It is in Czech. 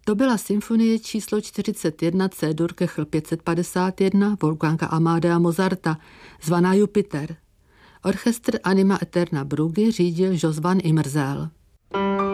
To byla symfonie číslo 41 C-dur-Kechl 551 Wolfganga Amadea Mozarta, zvaná Jupiter. Orchestr Anima Eterna Bruggy řídil Jos van Immerzijl.